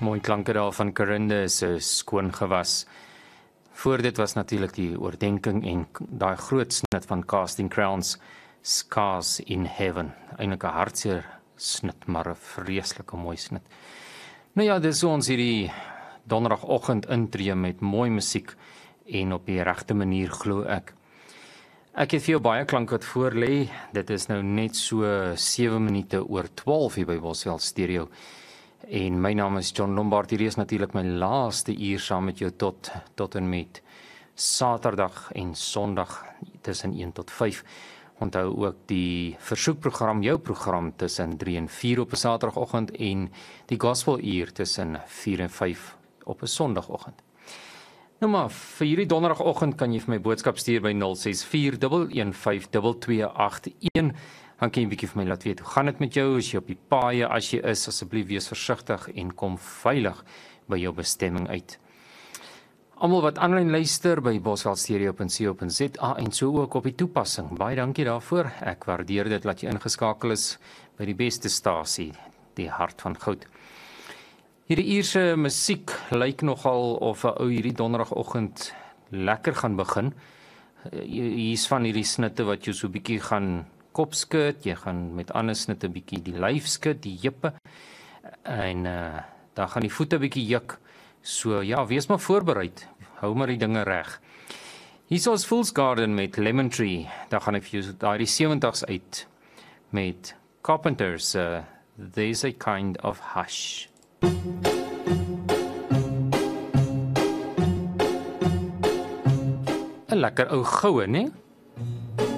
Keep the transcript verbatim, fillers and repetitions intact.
Mooi klanke daar van Karinde se skoon gewas. Voor dit was natuurlik die oordenking en daai groot snit van Casting Crowns, Scars in Heaven. Eintlik 'n hartseer snit, maar 'n vreeslike mooi snit. Nou ja, dis so ons hierdie donderdagoggend intree met mooi musiek en op die regte manier glo ek. Ek het vir jou baie klank wat voor lê. Dit is nou net so sewe minute oor twaalf hier by Bosveld Stereo. En my naam is John Lombard. Hierdie is natuurlik my laaste uur saam met jou tot tot en met Saterdag en Sondag tussen een tot vyf. Onthou ook die versoekprogram, jou program tussen drie en vier op 'n Saterdagoggend en die gospeluur tussen vier en vyf op 'n Sondagoggend. Nou maar, vir hierdie donderdagoggend kan jy vir my boodskap stuur by nul ses vier een een vyf twee twee agt een. Dan kan jy 'n bietjie vir my laat weet, hoe gaan dit met jou, as jy op die paaie, as jy is, asseblief wees versigtig en kom veilig by jou bestemming uit. Almal wat aanlyn luister by bosveld stereo punt co punt za en so ook op die toepassing, baie dankie daarvoor. Ek waardeer dit dat jy ingeskakel is by die beste stasie, die hart van goud. Hierdie uurse musiek lyk nogal of 'n ou hierdie donderdagoggend lekker gaan begin. Hier's van hierdie snitte wat jy so 'n bietjie gaan kopskud, jy gaan met ander snitte 'n bietjie die lyf skud, die heupe, en uh, dan gaan die voete 'n bietjie juk. So ja, wees maar voorbereid, hou maar die dinge reg. Hier is ons Fool's Garden met Lemon Tree, dan gaan ek vir jou daai die sewenties uit met Carpenters, uh, There's a Kind of Hush. 'n Lekker ou goue, né?